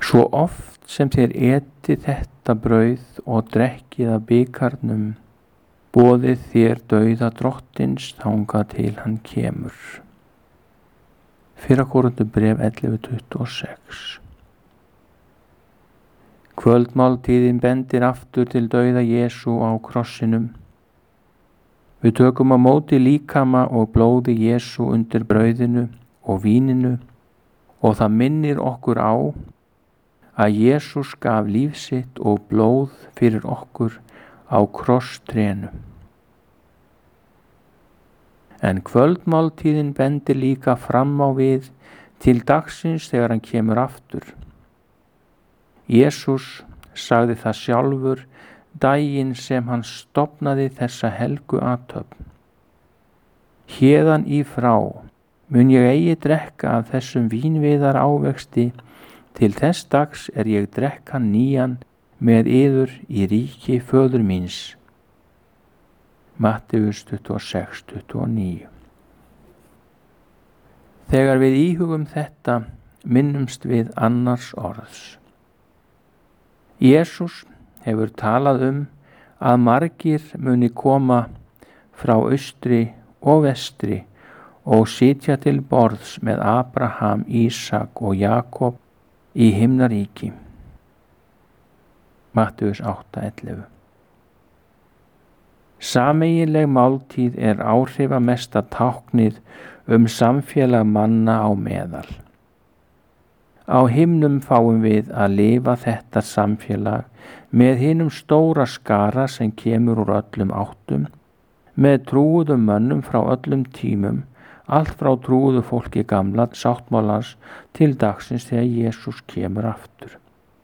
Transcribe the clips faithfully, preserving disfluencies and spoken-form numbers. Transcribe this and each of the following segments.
Svo oft sem þér etið þetta brauð og drekkið af bikarnum, boðið þér dauða drottins þangað til hann kemur. Fyrra Korinthubréf ellefu tuttugu og sex. Kvöldmáltíðin bendir aftur til dauða Jesú á krossinum. Við tökum á móti líkama og blóði Jesú undir brauðinu og víninu og það minnir okkur á að Jesús gaf líf sitt og blóð fyrir okkur á krosstrénu. En kvöldmáltíðin bendir líka fram á við til dagsins þegar hann kemur aftur. Jesús sagði það sjálfur daginn sem hann stofnaði þessa helgu athöfn. Héðan í frá mun ég eigi drekka af þessum vínviðar ávexti til þess dags er ég drekka nýjan með yður í ríki föður míns. Matteus tuttugu og sex tuttugu og níu. Þegar við íhugum þetta minnumst við annars orðs. Jesús hefur talað um að margir muni koma frá austri og vestri og sitja til borðs með Abraham, Ísak og Jakob í himnaríki. Matteus átta ellefu. Sameiginleg máltíð er áhrifamesta táknið um samfélag manna á meðal. Á himnum fáum við að lifa þetta samfélag með hinum stóra skara sem kemur úr öllum áttum, með trúuðum mönnum frá öllum tímum, allt frá trúuðu fólki gamla sáttmálans til dagsins þegar Jesús kemur aftur.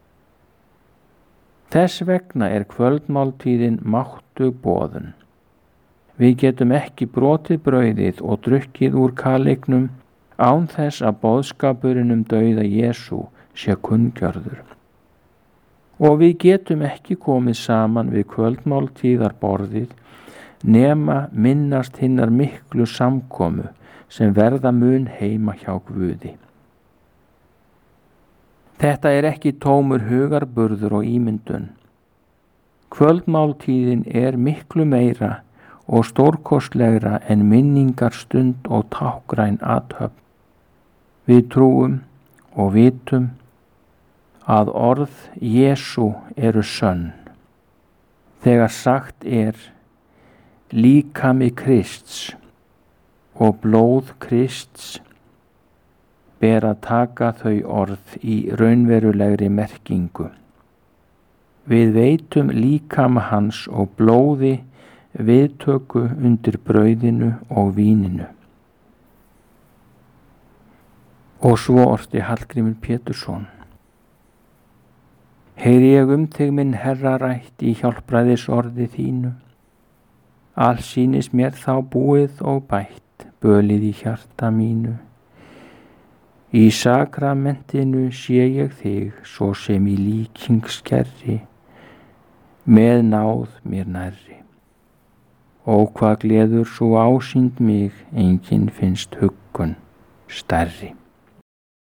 Þess vegna er kvöldmáltíðin máttug boðun. Við getum ekki brotið brauðið og drukkið úr kaleiknum án þess að boðskapurinn um dauða Jesú sé kunngjörður. Og við getum ekki komið saman við kvöldmáltíðarborðið nema minnast hinnar miklu samkomu sem verða mun heima hjá Guði. Þetta er ekki tómur hugarburður og ímyndun. Kvöldmáltíðin er miklu meira og stórkostlegra en minningarstund og tákgræn athöfn. Við trúum og vitum að orð Jesú eru sönn. Þegar sagt er líkami Krists og blóð Krists ber að taka þau orð í raunverulegri merkingu. Við veitum líkama hans og blóði viðtöku undir brauðinu og víninu. Og svo orti Hallgrímur Pétursson. Heyri ég um þig minn Herra rætt í hjálpræðisorði þínu. Alls sýnist mér þá búið og bætt bölið í hjarta mínu. Í sakramentinu sé ég þig svo sem í líkingskerri, með náð mér nærri. Og hvað gleður svo ásýnd mig, enginn finnst huggun stærri.